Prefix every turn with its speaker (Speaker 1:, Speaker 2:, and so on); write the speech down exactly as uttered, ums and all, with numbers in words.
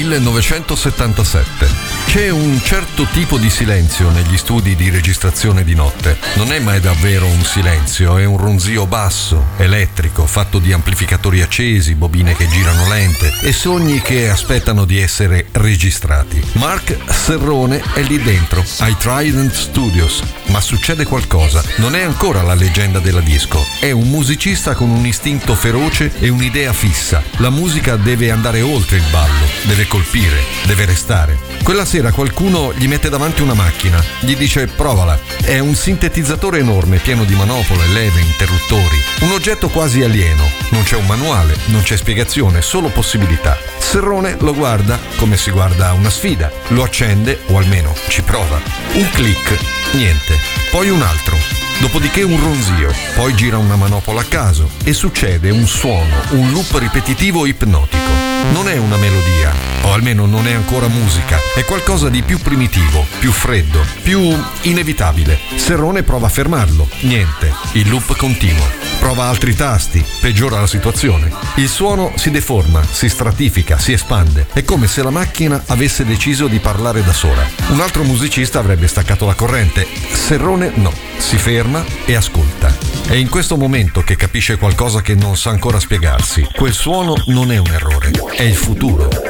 Speaker 1: millenovecentosettantasette. C'è un certo tipo di silenzio negli studi di registrazione di notte. Non è mai davvero un silenzio, è un ronzio basso, elettrico, fatto di amplificatori accesi, bobine che girano lente e sogni che aspettano di essere registrati. Mark Serrone è lì dentro, ai Trident Studios, ma succede qualcosa. Non è ancora la leggenda della disco, è un musicista con un istinto feroce e un'idea fissa. La musica deve andare oltre il ballo, deve colpire, deve restare. Quella sera qualcuno gli mette davanti una macchina, gli dice provala. È un sintetizzatore enorme pieno di manopole, leve, interruttori, un oggetto quasi alieno. Non c'è un manuale, non c'è spiegazione, solo possibilità. Serrone lo guarda come si guarda una sfida, lo accende o almeno ci prova. Un click, niente, poi un altro. Dopodiché un ronzio, poi gira una manopola a caso e succede un suono, un loop ripetitivo ipnotico. Non è una melodia, o almeno non è ancora musica, è qualcosa di più primitivo, più freddo, più inevitabile. Serrone prova a fermarlo, niente, il loop continua. Prova altri tasti, peggiora la situazione. Il suono si deforma, si stratifica, si espande. È come se la macchina avesse deciso di parlare da sola. Un altro musicista avrebbe staccato la corrente, Serrone no, si ferma e ascolta. È in questo momento che capisce qualcosa che non sa ancora spiegarsi. Quel suono non è un errore, è il futuro.